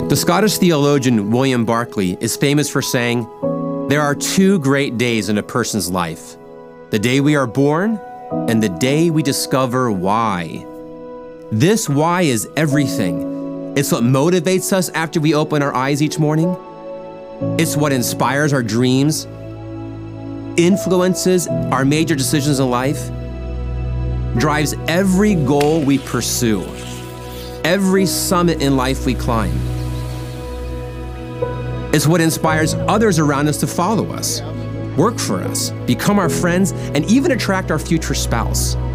The Scottish theologian William Barclay is famous for saying, "There are two great days in a person's life, the day we are born and the day we discover why." This why is everything. It's what motivates us after we open our eyes each morning. It's what inspires our dreams, influences our major decisions in life, drives every goal we pursue, every summit in life we climb. It's what inspires others around us to follow us, work for us, become our friends, and even attract our future spouse.